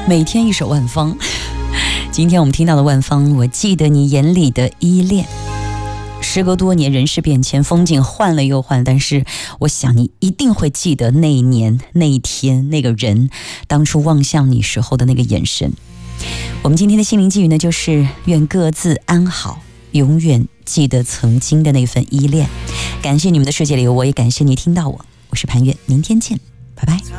每天一首万芳。今天我们听到的万芳，我记得你眼里的依恋。时隔多年，人事变迁，风景换了又换，但是我想你一定会记得那一年、那一天、那个人，当初望向你时候的那个眼神。我们今天的心灵寄语呢，就是愿各自安好，永远记得曾经的那份依恋。感谢你们的世界里，我也感谢你听到我。我是潘越，明天见，拜拜。